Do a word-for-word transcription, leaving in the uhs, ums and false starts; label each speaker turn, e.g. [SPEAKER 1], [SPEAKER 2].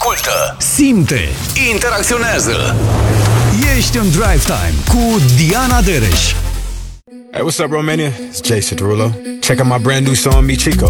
[SPEAKER 1] ascultă, simte, interacționează. Ești în Drive Time cu Diana Dereș.
[SPEAKER 2] Hey, what's up, Romania? It's Jason Derulo. Check out my brand new song, Mi Chico.